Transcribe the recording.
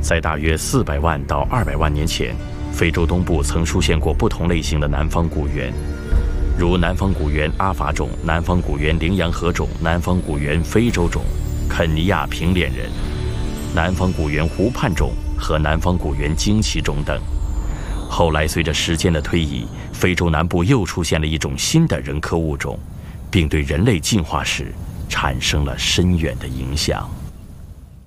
在大约400万到200万年前，非洲东部曾出现过不同类型的南方古猿，如南方古猿阿法种、南方古猿羚羊河种、南方古猿非洲种、肯尼亚平脸人、南方古猿湖畔种和南方古猿惊奇种等。后来随着时间的推移，非洲南部又出现了一种新的人科物种，并对人类进化史产生了深远的影响。